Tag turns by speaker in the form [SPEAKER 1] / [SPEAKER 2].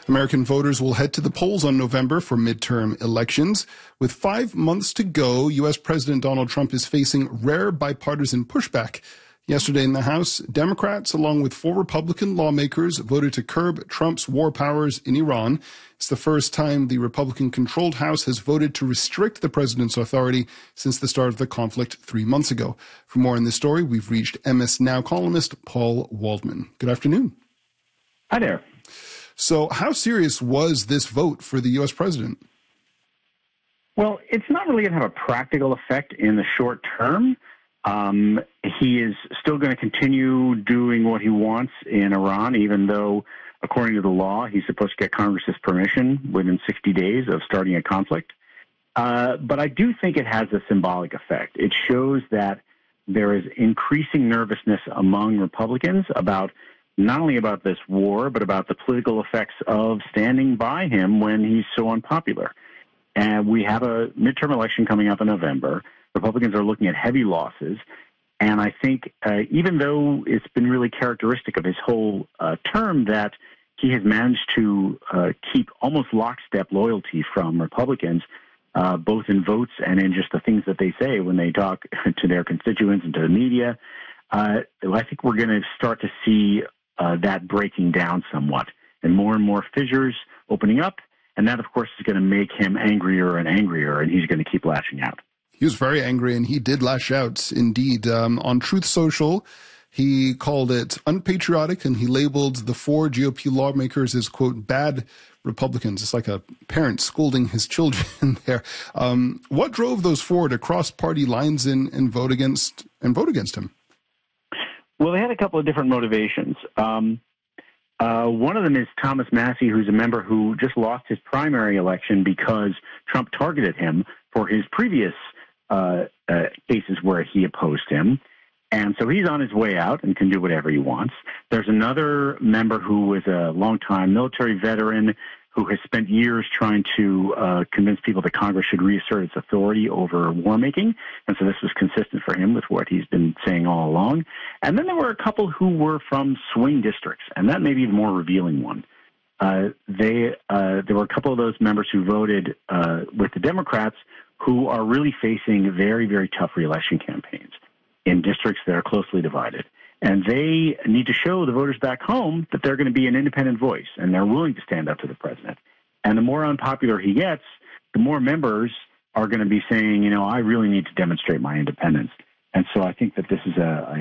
[SPEAKER 1] American voters will head to the polls on November for midterm elections. With 5 months to go, U.S. President Donald Trump is facing rare bipartisan pushback. Yesterday in the House, Democrats, along with 4 Republican lawmakers, voted to curb Trump's war powers in Iran. It's the first time the Republican-controlled House has voted to restrict the president's authority since the start of the conflict 3 months ago. For more on this story, we've reached MS Now columnist Paul Waldman. Good afternoon.
[SPEAKER 2] Hi there.
[SPEAKER 1] So how serious was this vote for the U.S. president?
[SPEAKER 2] Well, it's not really going to have a practical effect in the short term. He is still going to continue doing what he wants in Iran, even though, according to the law, he's supposed to get Congress's permission within 60 days of starting a conflict. But I do think it has a symbolic effect. It shows that there is increasing nervousness among Republicans about not only about this war, but about the political effects of standing by him when he's so unpopular. And we have a midterm election coming up in November. Republicans are looking at heavy losses. And I think even though it's been really characteristic of his whole term that he has managed to keep almost lockstep loyalty from Republicans, both in votes and in just the things that they say when they talk to their constituents and to the media, I think we're going to start to see that breaking down somewhat and more fissures opening up. And that, of course, is going to make him angrier and angrier, and he's going to keep lashing out.
[SPEAKER 1] He was very angry, and he did lash out, indeed. On Truth Social, he called it unpatriotic, and he labeled the 4 GOP lawmakers as, quote, bad Republicans. It's like a parent scolding his children there. What drove those 4 to cross party lines and vote against him?
[SPEAKER 2] Well, they had a couple of different motivations. One of them is Thomas Massie, who's a member who just lost his primary election because Trump targeted him for his previous cases where he opposed him. And so he's on his way out and can do whatever he wants. There's another member who is a longtime military veteran who has spent years trying to convince people that Congress should reassert its authority over war making. And so this was consistent for him with what he's been saying all along. And then there were a couple who were from swing districts, and that may be the more revealing one. There were a couple of those members who voted with the Democrats who are really facing very, very tough reelection campaigns in districts that are closely divided. And they need to show the voters back home that they're going to be an independent voice and they're willing to stand up to the president. And the more unpopular he gets, the more members are going to be saying, I really need to demonstrate my independence. And so I think that this is a